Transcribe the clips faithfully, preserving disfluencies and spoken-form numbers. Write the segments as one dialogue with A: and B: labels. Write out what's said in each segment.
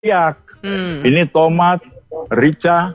A: teriak. Hmm. Ini tomat, rica,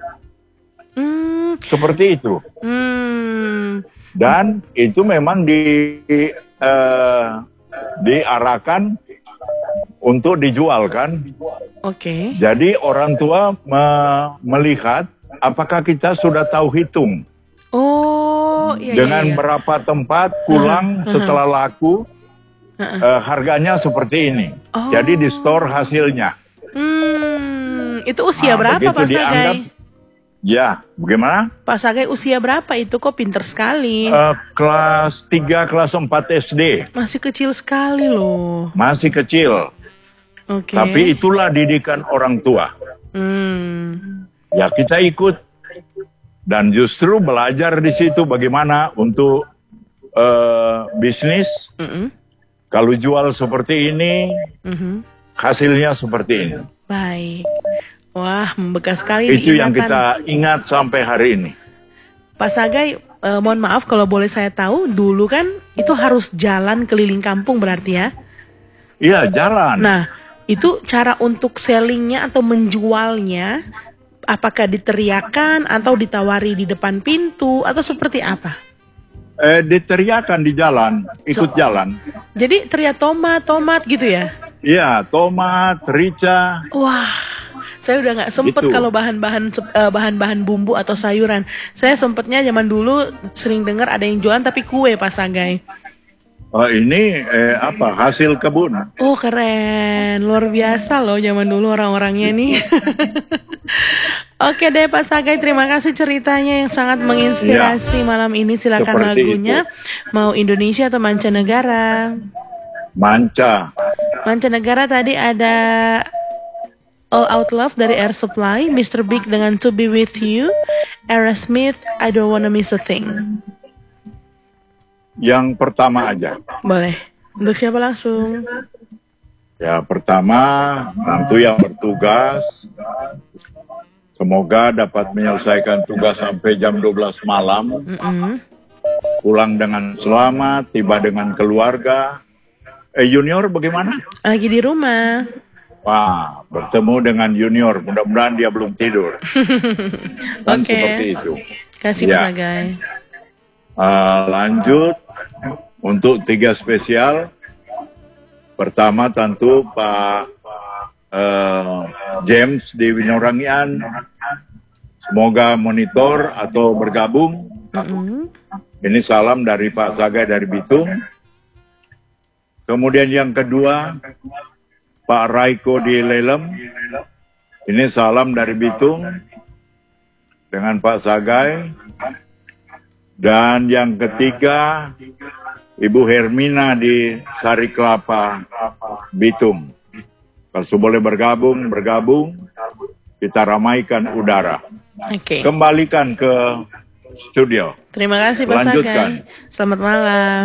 A: hmm. seperti itu. Hmm. Dan itu memang di uh, diarahkan untuk dijual kan.
B: Oke. Okay.
A: Jadi orang tua me melihat apakah kita sudah tahu hitung.
B: Oh, iya,
A: dengan
B: iya, iya.
A: berapa tempat pulang uh-huh. setelah laku, uh-uh. uh, harganya seperti ini. Oh. Jadi di store hasilnya.
B: Hmm, itu usia nah, berapa Pak Sagai?
A: Ya, bagaimana?
B: Pak Sagai usia berapa itu? Kok pinter sekali?
A: Uh, kelas tiga, kelas empat S D.
B: Masih kecil sekali loh.
A: Masih kecil. Oke. Okay. Tapi itulah didikan orang tua. Hmm. Ya kita ikut. Dan justru belajar di situ bagaimana untuk uh, bisnis. Mm-hmm. Kalau jual seperti ini, mm-hmm. hasilnya seperti ini.
B: Baik. Wah, membekas sekali.
A: Itu yang kita ingat sampai hari ini.
B: Pak Sagai, uh, mohon maaf kalau boleh saya tahu, dulu kan itu harus jalan keliling kampung berarti ya?
A: Iya, jalan.
B: Nah, itu cara untuk sellingnya atau menjualnya, apakah diteriakan atau ditawari di depan pintu atau seperti apa?
A: Eh, diteriakan di jalan, ikut so, jalan.
B: Jadi teriak tomat, tomat gitu ya?
A: Iya, tomat, rica.
B: Wah, saya udah nggak sempet gitu. Kalau bahan-bahan uh, bahan-bahan bumbu atau sayuran. Saya sempetnya zaman dulu sering dengar ada yang jualan tapi kue Pak Sagai.
A: Oh ini eh, apa hasil kebun?
B: Oh keren, luar biasa loh zaman dulu orang-orangnya nih. Oke deh Pak Sagai, terima kasih ceritanya yang sangat menginspirasi ya, malam ini. Silakan lagunya, itu. Mau Indonesia atau mancanegara?
A: Manca.
B: Mancanegara tadi ada All Out Love dari Air Supply, mister Big dengan To Be With You, Aerosmith, I Don't Wanna Miss a Thing.
A: Yang pertama aja.
B: Boleh. Untuk siapa langsung?
A: Ya, pertama tentu yang bertugas. Semoga dapat menyelesaikan tugas sampai jam dua belas malam. Mm-mm. Pulang dengan selamat, tiba dengan keluarga. Eh, Junior bagaimana?
B: Lagi di rumah.
A: Wah, bertemu dengan Junior. Mudah-mudahan dia belum tidur. Kan okay. Seperti itu.
B: Kasih ya. Pak Sagai.
A: Uh, lanjut untuk tiga spesial. Pertama tentu Pak uh, James di Winorangian, semoga monitor atau bergabung. Mm-hmm. Ini salam dari Pak Sagai dari Bitung. Kemudian yang kedua Pak Raiko di Lelem, ini salam dari Bitung dengan Pak Sagai. Dan yang ketiga, Ibu Hermina di Sari Kelapa, Bitung. Kalau boleh bergabung, bergabung, kita ramaikan udara.
B: Oke.
A: Kembalikan ke studio.
B: Terima kasih Pak Sagai. Selamat malam.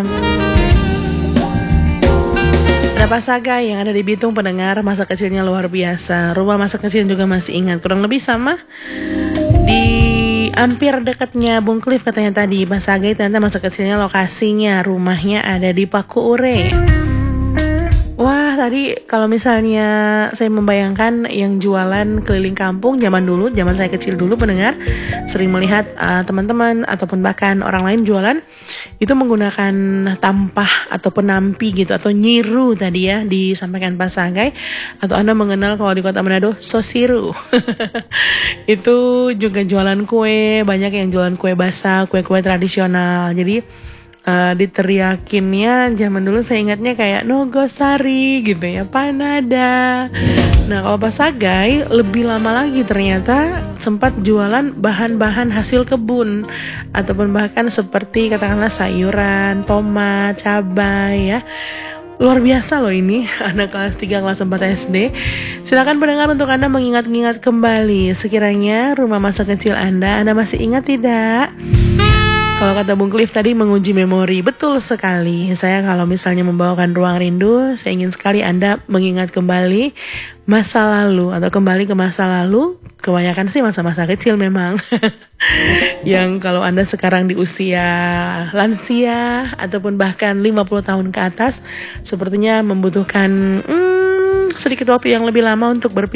B: Ada Pak Sagai yang ada di Bitung, pendengar masa kecilnya luar biasa. Rumah masa kecil juga masih ingat, kurang lebih sama. Di hampir dekatnya Bung Cliff katanya tadi Pak Sagai, ternyata masa kecilnya lokasinya rumahnya ada di Paku Ure. Wah tadi kalau misalnya saya membayangkan yang jualan keliling kampung zaman dulu, zaman saya kecil dulu pendengar, sering melihat uh, teman-teman ataupun bahkan orang lain jualan itu menggunakan tampah atau penampi gitu, atau nyiru tadi ya disampaikan Pak Sagai. Atau Anda mengenal kalau di Kota Manado sosiru. Itu juga jualan kue, banyak yang jualan kue basah, kue-kue tradisional. Jadi Uh, diteriakinnya zaman dulu saya ingatnya kayak Nogosari gitu ya, Panada. Nah kalau Pak Sagai lebih lama lagi ternyata sempat jualan bahan-bahan hasil kebun, ataupun bahkan seperti katakanlah sayuran, tomat, cabai ya. Luar biasa loh ini, anak kelas tiga, kelas empat S D. Silakan pendengar untuk Anda mengingat-ingat kembali sekiranya rumah masa kecil Anda, Anda masih ingat tidak? Kalau kata Bung Cliff tadi menguji memori, betul sekali. Saya kalau misalnya membawakan Ruang Rindu, saya ingin sekali Anda mengingat kembali masa lalu atau kembali ke masa lalu. Kebanyakan sih masa-masa kecil memang. Yang kalau Anda sekarang di usia lansia ataupun bahkan lima puluh tahun ke atas, sepertinya membutuhkan hmm, sedikit waktu yang lebih lama untuk berpikir